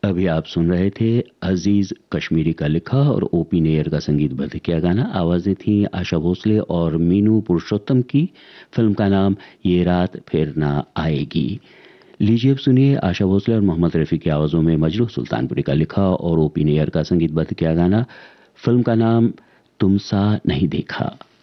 अभी आप सुन रहे थे अजीज कश्मीरी का लिखा और ओपी नैयर का संगीतबद्ध किया गाना। आवाजें थी आशा भोसले और मीनू पुरुषोत्तम की। फिल्म का नाम ये रात फिर ना आएगी। लीजिए अब सुनिए आशा भोसले और मोहम्मद रफ़ी की आवाज़ों में मजरू सुल्तानपुरी का लिखा और ओपी नैयर का संगीतबद्ध किया गाना। फिल्म का नाम तुम सा नहीं देखा।